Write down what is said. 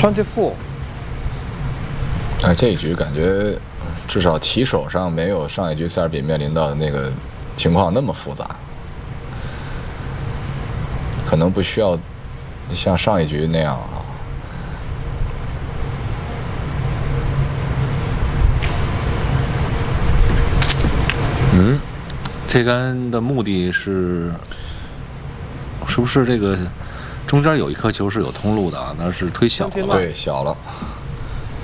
24。 哎，这一局感觉至少起手上没有上一局塞尔比面临到的那个情况那么复杂，可能不需要像上一局那样啊。 这杆的目的是不是这个中间有一颗球是有通路的啊？那是推小了吧？ 对，小了。